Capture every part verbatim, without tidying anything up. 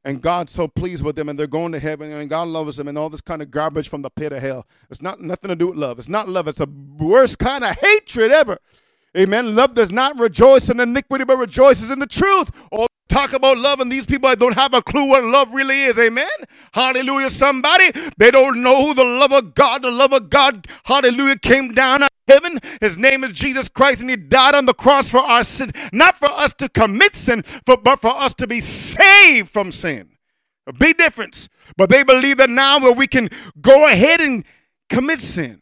and God's so pleased with them, and they're going to heaven, and God loves them, and all this kind of garbage from the pit of hell. It's not nothing to do with love. It's not love. It's the worst kind of hatred ever. Amen. Love does not rejoice in iniquity, but rejoices in the truth. All talk about love, and these people don't have a clue what love really is. Amen. Hallelujah. Somebody, they don't know the love of God. The love of God, hallelujah, came down out of heaven. His name is Jesus Christ, and he died on the cross for our sins. Not for us to commit sin, but, but for us to be saved from sin. A big difference. But they believe that now that we can go ahead and commit sin.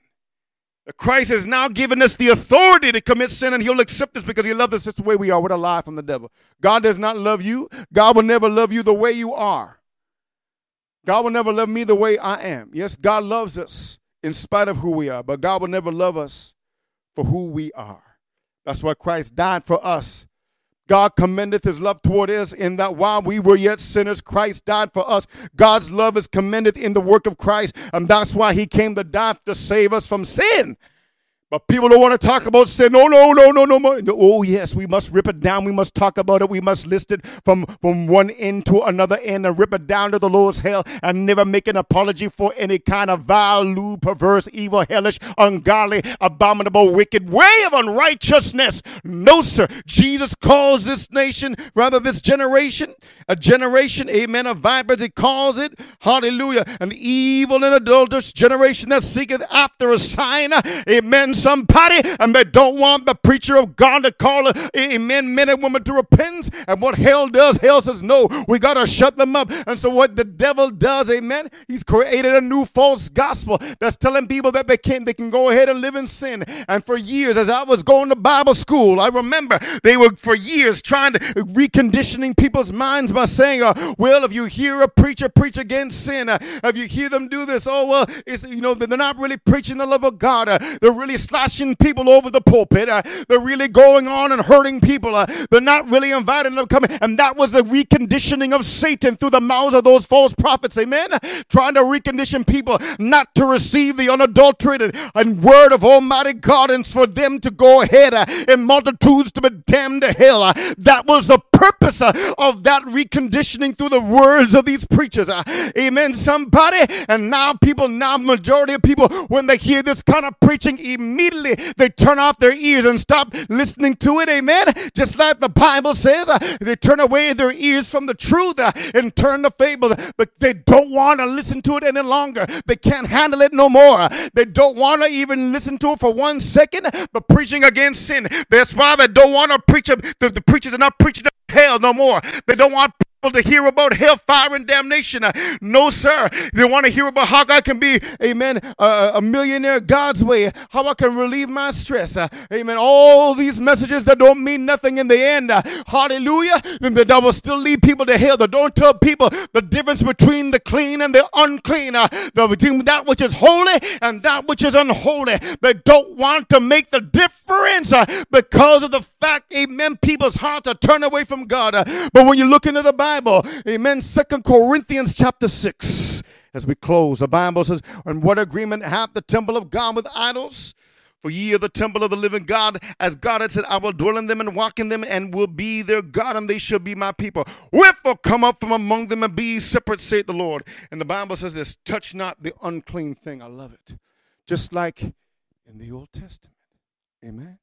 Christ has now given us the authority to commit sin, and he'll accept us because he loves us just the way we are. What a lie from the devil. God does not love you. God will never love you the way you are. God will never love me the way I am. Yes, God loves us in spite of who we are, but God will never love us for who we are. That's why Christ died for us. God commendeth his love toward us in that while we were yet sinners, Christ died for us. God's love is commended in the work of Christ, and that's why he came to die to save us from sin. But people don't want to talk about sin. No, no, no, no, no, no. Oh, yes, we must rip it down. We must talk about it. We must list it from, from one end to another end and rip it down to the lowest hell and never make an apology for any kind of vile, lewd, perverse, evil, hellish, ungodly, abominable, wicked way of unrighteousness. No, sir. Jesus calls this nation, rather this generation, a generation, amen, of vipers. He calls it, hallelujah, an evil and adulterous generation that seeketh after a sign, amen, somebody, and they don't want the preacher of God to call, amen, men and women to repentance. And what hell does, hell says, no, we got to shut them up. And so what the devil does, amen, he's created a new false gospel that's telling people that they can, they can go ahead and live in sin. And for years, as I was going to Bible school, I remember they were for years trying to reconditioning people's minds by saying, uh, well, if you hear a preacher preach against sin, uh, if you hear them do this, oh, well, it's, you know, they're not really preaching the love of God. Uh, they're really slashing people over the pulpit. Uh, they're really going on and hurting people. Uh, they're not really inviting them to come in. And that was the reconditioning of Satan through the mouths of those false prophets. Amen. Trying to recondition people not to receive the unadulterated and word of Almighty God, and for them to go ahead uh, in multitudes to be damned to hell. Uh, that was the purpose uh, of that reconditioning through the words of these preachers. Uh, amen, somebody. And now people, now majority of people, when they hear this kind of preaching, immediately they turn off their ears and stop listening to it. Amen. Just like the Bible says, uh, they turn away their ears from the truth uh, and turn to fables. But they don't want to listen to it any longer. They can't handle it no more. They don't want to even listen to it for one second. But preaching against sin, that's why they don't want to preach. The, the preachers are not preaching hell no more. They don't want to hear about hellfire and damnation. Uh, no, sir. They want to hear about how I can be, amen, uh, a millionaire God's way, how I can relieve my stress. Uh, amen. All these messages that don't mean nothing in the end. Uh, hallelujah. That will still lead people to hell. That don't tell people the difference between the clean and the unclean. Uh, the, between that which is holy and that which is unholy. They don't want to make the difference uh, because of the fact, amen, people's hearts are turned away from God. Uh, but when you look into the Bible, Bible, amen, Second Corinthians chapter six, as we close, the Bible says, and what agreement hath the temple of God with idols? For ye are the temple of the living God, as God had said, I will dwell in them and walk in them, and will be their God, and they shall be my people. Wherefore come up from among them and be ye separate, saith the Lord. And the Bible says this, touch not the unclean thing. I love it. Just like in the Old Testament. Amen.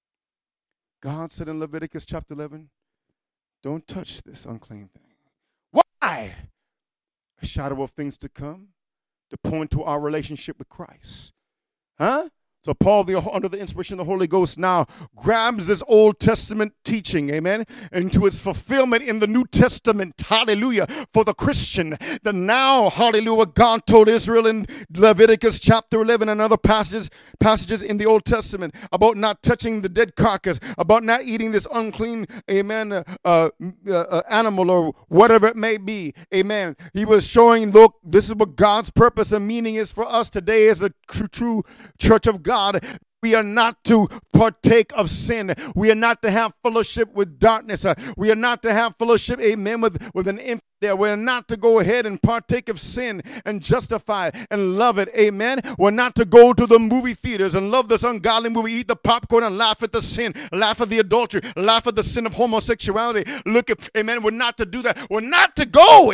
God said in Leviticus chapter eleven, don't touch this unclean thing. Why? A shadow of things to come, to point to our relationship with Christ. Huh? So Paul, the, under the inspiration of the Holy Ghost, now grabs this Old Testament teaching, amen, into its fulfillment in the New Testament, hallelujah, for the Christian. That now, hallelujah, God told Israel in Leviticus chapter eleven and other passages, passages in the Old Testament about not touching the dead carcass, about not eating this unclean, amen, uh, uh, uh, animal or whatever it may be, amen. He was showing, look, this is what God's purpose and meaning is for us today as a true, true church of God. God, we are not to partake of sin. We are not to have fellowship with darkness. Uh, we are not to have fellowship, amen, with, with an infidel. We're not to go ahead and partake of sin and justify it and love it, amen. We're not to go to the movie theaters and love this ungodly movie, eat the popcorn and laugh at the sin, laugh at the adultery, laugh at the sin of homosexuality. Look at, amen, we're not to do that. We're not to go,